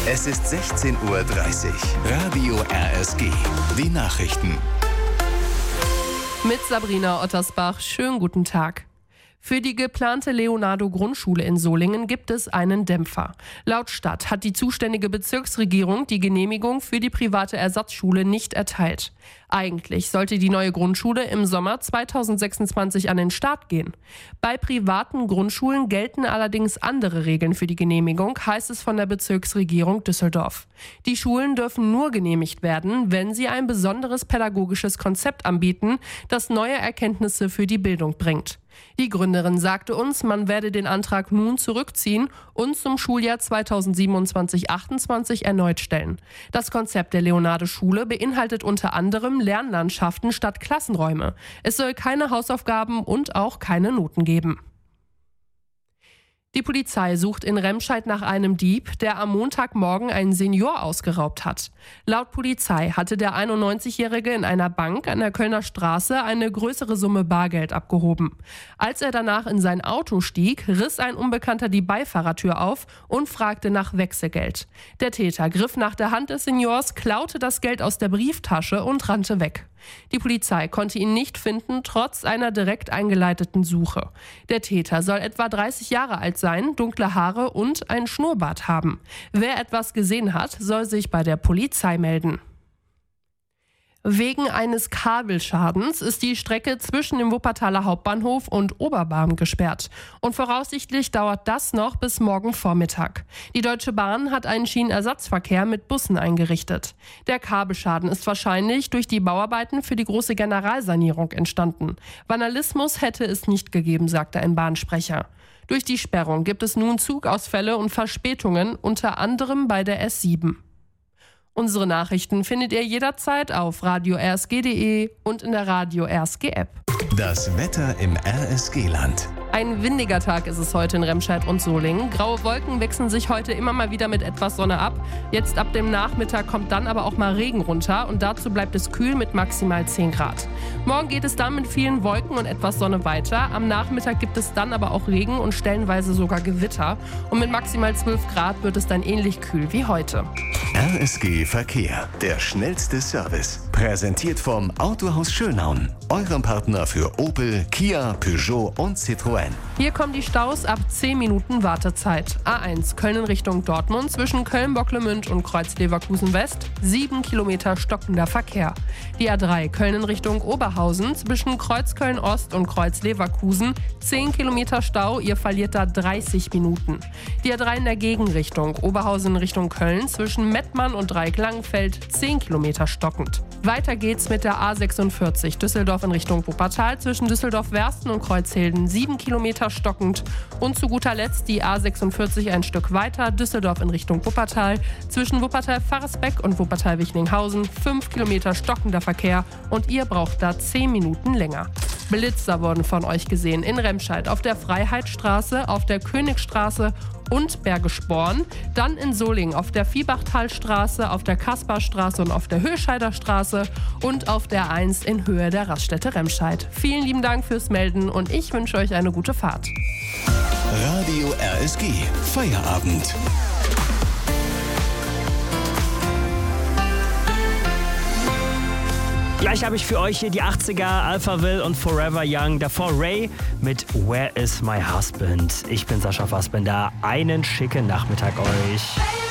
Es ist 16:30 Uhr. Radio RSG. Die Nachrichten. Mit Sabrina Ottersbach. Schönen guten Tag. Für die geplante Leonardo-Grundschule in Solingen gibt es einen Dämpfer. Laut Stadt hat die zuständige Bezirksregierung die Genehmigung für die private Ersatzschule nicht erteilt. Eigentlich sollte die neue Grundschule im Sommer 2026 an den Start gehen. Bei privaten Grundschulen gelten allerdings andere Regeln für die Genehmigung, heißt es von der Bezirksregierung Düsseldorf. Die Schulen dürfen nur genehmigt werden, wenn sie ein besonderes pädagogisches Konzept anbieten, das neue Erkenntnisse für die Bildung bringt. Die Gründerin sagte uns, man werde den Antrag nun zurückziehen und zum Schuljahr 2027/28 erneut stellen. Das Konzept der Leonardo-Schule beinhaltet unter anderem Lernlandschaften statt Klassenräume. Es soll keine Hausaufgaben und auch keine Noten geben. Die Polizei sucht in Remscheid nach einem Dieb, der am Montagmorgen einen Senior ausgeraubt hat. Laut Polizei hatte der 91-Jährige in einer Bank an der Kölner Straße eine größere Summe Bargeld abgehoben. Als er danach in sein Auto stieg, riss ein Unbekannter die Beifahrertür auf und fragte nach Wechselgeld. Der Täter griff nach der Hand des Seniors, klaute das Geld aus der Brieftasche und rannte weg. Die Polizei konnte ihn nicht finden, trotz einer direkt eingeleiteten Suche. Der Täter soll etwa 30 Jahre alt sein, dunkle Haare und ein Schnurrbart haben. Wer etwas gesehen hat, soll sich bei der Polizei melden. Wegen eines Kabelschadens ist die Strecke zwischen dem Wuppertaler Hauptbahnhof und Oberbahn gesperrt. Und voraussichtlich dauert das noch bis morgen Vormittag. Die Deutsche Bahn hat einen Schienenersatzverkehr mit Bussen eingerichtet. Der Kabelschaden ist wahrscheinlich durch die Bauarbeiten für die große Generalsanierung entstanden. Vandalismus hätte es nicht gegeben, sagte ein Bahnsprecher. Durch die Sperrung gibt es nun Zugausfälle und Verspätungen, unter anderem bei der S7. Unsere Nachrichten findet ihr jederzeit auf radio-rsg.de und in der Radio RSG App. Das Wetter im RSG-Land. Ein windiger Tag ist es heute in Remscheid und Solingen. Graue Wolken wechseln sich heute immer mal wieder mit etwas Sonne ab. Jetzt ab dem Nachmittag kommt dann aber auch mal Regen runter und dazu bleibt es kühl mit maximal 10 Grad. Morgen geht es dann mit vielen Wolken und etwas Sonne weiter. Am Nachmittag gibt es dann aber auch Regen und stellenweise sogar Gewitter. Und mit maximal 12 Grad wird es dann ähnlich kühl wie heute. RSG Verkehr, der schnellste Service. Präsentiert vom Autohaus Schönhaun, eurem Partner für Opel, Kia, Peugeot und Citroën. Hier kommen die Staus ab 10 Minuten Wartezeit. A1 Köln in Richtung Dortmund zwischen Köln-Bocklemünd und Kreuz-Leverkusen West, 7 Kilometer stockender Verkehr. Die A3 Köln in Richtung Oberhausen zwischen Kreuzköln Ost und Kreuz-Leverkusen, 10 Kilometer Stau, ihr verliert da 30 Minuten. Die A3 in der Gegenrichtung Oberhausen in Richtung Köln zwischen Mettmann und Dreieck-Langenfeld, 10 Kilometer stockend. Weiter geht's mit der A46 Düsseldorf in Richtung Wuppertal zwischen Düsseldorf-Wersten und Kreuzhilden, 7 Kilometer stockend. Und zu guter Letzt die A46 ein Stück weiter, Düsseldorf in Richtung Wuppertal zwischen Wuppertal-Farresbeck und Wuppertal-Wichlinghausen, 5 Kilometer stockender Verkehr und ihr braucht da 10 Minuten länger. Blitzer wurden von euch gesehen in Remscheid auf der Freiheitsstraße, auf der Königstraße und Bergisch Born, dann in Solingen auf der Viehbachtalstraße, auf der Kasperstraße und auf der Höhescheider Straße und auf der 1 in Höhe der Raststätte Remscheid. Vielen lieben Dank fürs Melden und ich wünsche euch eine gute Fahrt. Radio RSG, Feierabend. Gleich habe ich für euch hier die 80er, Alphaville und Forever Young. Davor Ray mit Where is my husband? Ich bin Sascha Fassbender. Einen schicken Nachmittag euch.